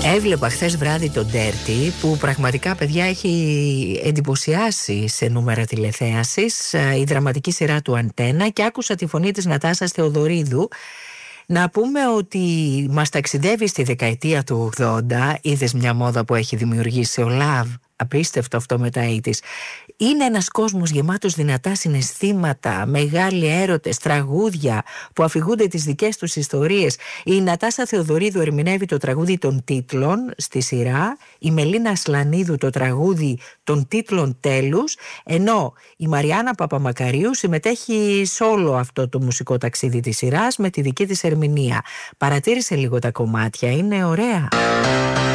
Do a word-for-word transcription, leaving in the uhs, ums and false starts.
Έβλεπα χθες βράδυ τον Dirty, που πραγματικά, παιδιά, έχει εντυπωσιάσει σε νούμερα τηλεθέασης, η δραματική σειρά του Αντένα, και άκουσα τη φωνή της Νατάσας Θεοδωρίδου. Να πούμε ότι μας ταξιδεύει στη δεκαετία του ογδόντα. Είδες μια μόδα που έχει δημιουργήσει ο Love? Απίστευτο αυτό με τα ογδόντα. Είναι ένας κόσμος γεμάτος δυνατά συναισθήματα, μεγάλοι έρωτες, τραγούδια που αφηγούνται τις δικές τους ιστορίες. Η Νατάσα Θεοδωρίδου ερμηνεύει το τραγούδι των τίτλων στη σειρά, η Μελίνα Ασλανίδου το τραγούδι των τίτλων τέλους, ενώ η Μαριάννα Παπαμακαρίου συμμετέχει σε όλο αυτό το μουσικό ταξίδι της σειράς με τη δική της ερμηνεία. Παρατήρησε λίγο τα κομμάτια, είναι ωραία.